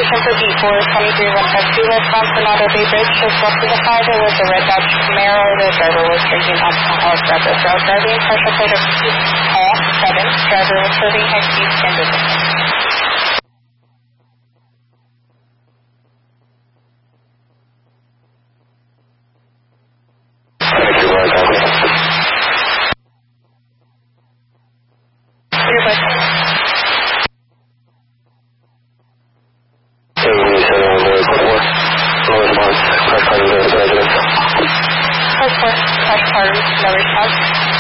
Information for D4 23152 West Sonata Bay Bridge. Just left of the fire, there was a red Dodge Camaro. The driver was drinking alcohol. Driver drove driving. Partial plate of P7. Driver was serving high speed standard. Crash car, no response.